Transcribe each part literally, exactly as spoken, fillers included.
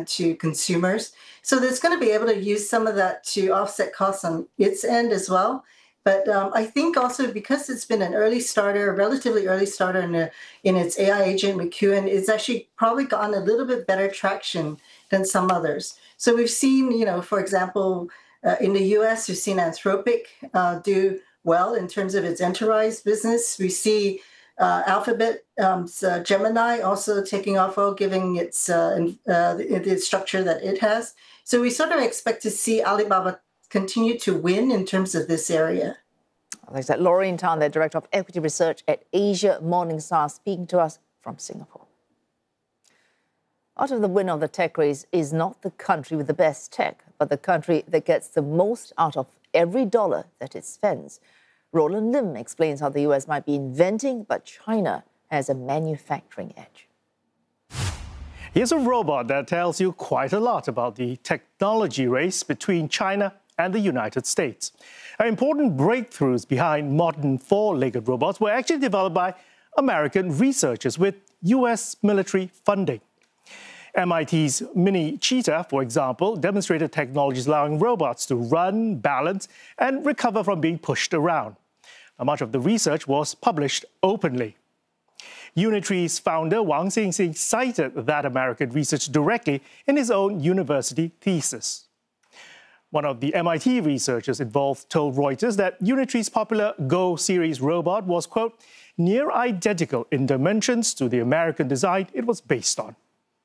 and to consumers. So it's going to be able to use some of that to offset costs on its end as well. But um, I think also because it's been an early starter, a relatively early starter in, a, in its A I agent, McEwen, it's actually probably gotten a little bit better traction than some others. So we've seen, you know, for example, uh, in the U S, we've seen Anthropic uh, do well in terms of its enterprise business. We see uh, Alphabet, um, so Gemini also taking off well, giving its uh, uh, the, the structure that it has. So we sort of expect to see Alibaba continue to win in terms of this area. Thanks. Laureen Tan, the Director of Equity Research at Asia Morningstar, speaking to us from Singapore. Out of the winner of the tech race is not the country with the best tech, but the country that gets the most out of every dollar that it spends. Roland Lim explains how the U S might be inventing, but China has a manufacturing edge. Here's a robot that tells you quite a lot about the technology race between China and the United States. Now, important breakthroughs behind modern four-legged robots were actually developed by American researchers with U S military funding. M I T's Mini Cheetah, for example, demonstrated technologies allowing robots to run, balance, and recover from being pushed around. Now, much of the research was published openly. Unitree's founder, Wang Xingxing, cited that American research directly in his own university thesis. One of the M I T researchers involved told Reuters that Unitree's popular Go series robot was, quote, near identical in dimensions to the American design it was based on.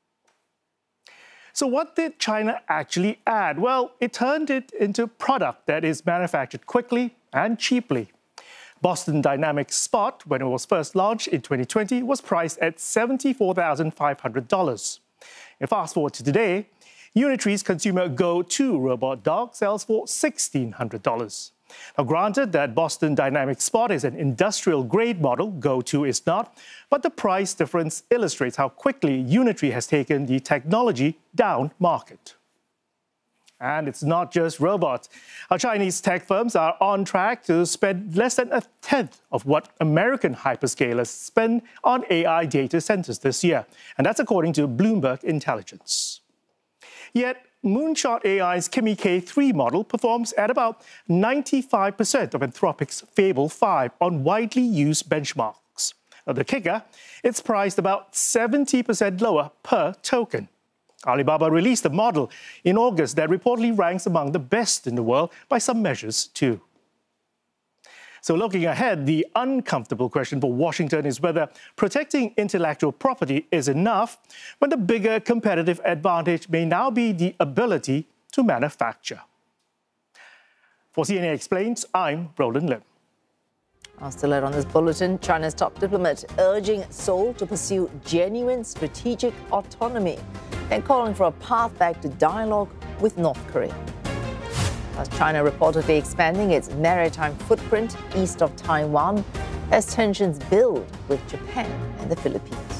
So what did China actually add? Well, it turned it into a product that is manufactured quickly and cheaply. Boston Dynamics Spot, when it was first launched in twenty twenty, was priced at seventy-four thousand five hundred dollars. And fast forward to today, Unitree's consumer Go two robot dog sells for sixteen hundred dollars. Now, granted that Boston Dynamics Spot is an industrial-grade model, Go two is not, but the price difference illustrates how quickly Unitree has taken the technology down market. And it's not just robots. Our Chinese tech firms are on track to spend less than a tenth of what American hyperscalers spend on A I data centers this year. And that's according to Bloomberg Intelligence. Yet, Moonshot A I's Kimi K three model performs at about ninety-five percent of Anthropic's Fable five on widely used benchmarks. Now, the kicker, it's priced about seventy percent lower per token. Alibaba released a model in August that reportedly ranks among the best in the world by some measures too. So looking ahead, the uncomfortable question for Washington is whether protecting intellectual property is enough when the bigger competitive advantage may now be the ability to manufacture. For C N A Explains, I'm Roland Lim. I'll still add on this bulletin, China's top diplomat urging Seoul to pursue genuine strategic autonomy and calling for a path back to dialogue with North Korea. As China reportedly expanding its maritime footprint east of Taiwan as tensions build with Japan and the Philippines.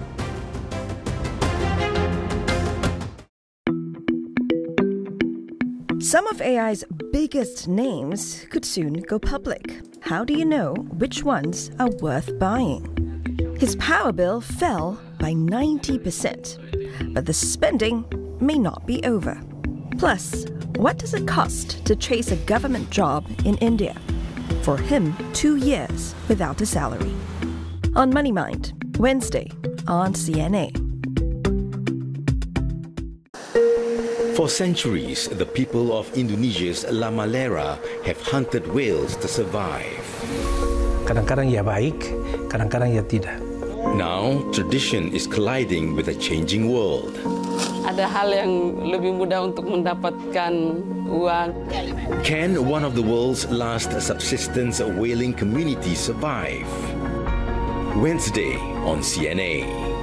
Some of A I's biggest names could soon go public. How do you know which ones are worth buying? His power bill fell by ninety percent, but the spending may not be over. Plus, what does it cost to chase a government job in India? For him, two years without a salary. On Money Mind, Wednesday on C N A. For centuries, the people of Indonesia's La Malera have hunted whales to survive. Kadang-kadang ia baik, kadang-kadang ia tidak. Now, tradition is colliding with a changing world. Ada hal yang lebih mudah untuk mendapatkan uang. Can one of the world's last subsistence whaling communities survive? Wednesday on C N A.